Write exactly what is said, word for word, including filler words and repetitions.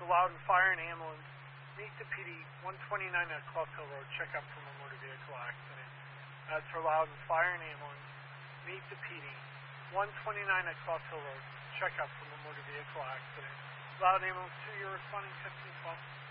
Loudon Fire and Ambulance. Meet the P D one twenty-nine at Clough Hill Road. Check up from a motor vehicle accident. That's for Loudon Fire and Ambulance. Meet the P D one twenty-nine at Clough Hill Road. Check up from a motor vehicle accident. Loudon Ambulance two, you're responding fifteen twelve.